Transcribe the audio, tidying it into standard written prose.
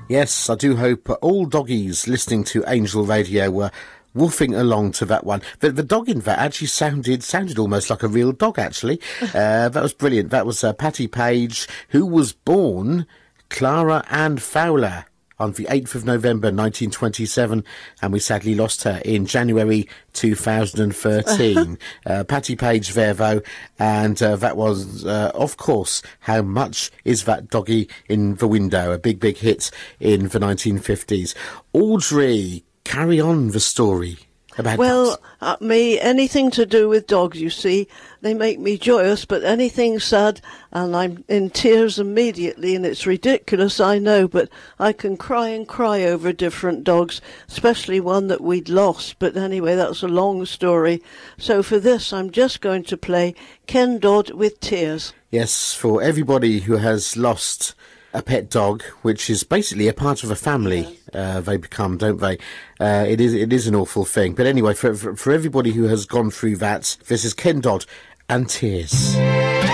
Yes, I do hope all doggies listening to Angel Radio were woofing along to that one. The dog in that actually sounded almost like a real dog, actually. That was brilliant. That was Patti Page, who was born Clara Ann Fowler on the 8th of November 1927, and we sadly lost her in January 2013. Patti Page there, though, and that was, of course, How Much Is That Doggy in the Window, a big, big hit in the 1950s. Audrey, carry on the story about dogs. Me, anything to do with dogs, you see, they make me joyous, but anything sad, and I'm in tears immediately, and it's ridiculous, I know, but I can cry and cry over different dogs, especially one that we'd lost, but anyway, that's a long story. So for this, I'm just going to play Ken Dodd with Tears. Yes, for everybody who has lost a pet dog, which is basically a part of a family, they become, don't they? It is an awful thing. But anyway, for everybody who has gone through that, this is Ken Dodd and Tears.